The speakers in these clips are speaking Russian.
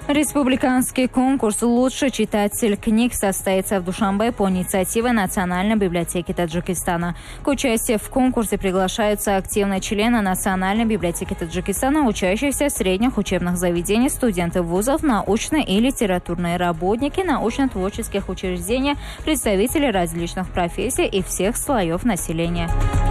Республиканский конкурс «Лучший читатель книг» состоится в Душанбе по инициативе Национальной библиотеки Таджикистана. К участию в конкурсе приглашаются активные члены Национальной библиотеки Таджикистана, учащиеся средних учебных заведений, студенты вузов, научные и литературные работники научно-творческих учреждений, представители различных профессий и всех слоев населения.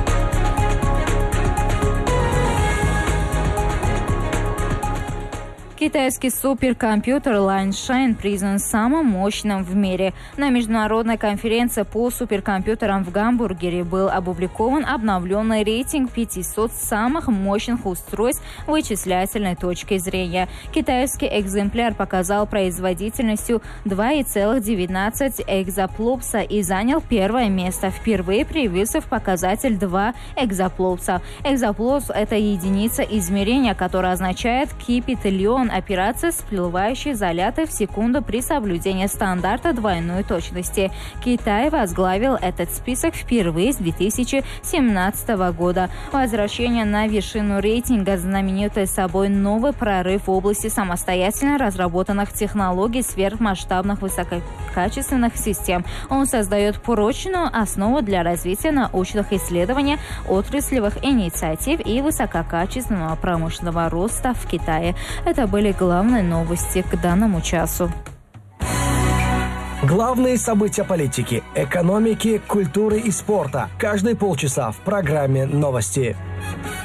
Китайский суперкомпьютер Linesshine признан самым мощным в мире. На международной конференции по суперкомпьютерам в Гамбурге был опубликован обновленный рейтинг 500 самых мощных устройств вычислительной точки зрения. Китайский экземпляр показал производительностью 2,19 экзофлопса и занял первое место, впервые превысив показатель 2 экзофлопса. Экзофлопс – это единица измерения, которая означает кипятиллион операций, всплывающей заляты в секунду при соблюдении стандарта двойной точности. Китай возглавил этот список впервые с 2017 года. Возвращение на вершину рейтинга знаменитый собой новый прорыв в области самостоятельно разработанных технологий сверхмасштабных высококачественных систем. Он создает прочную основу для развития научных исследований, отраслевых инициатив и высококачественного промышленного роста в Китае. Это были главные новости к данному часу. Главные события политики, экономики, культуры и спорта. Каждые полчаса в программе «Новости».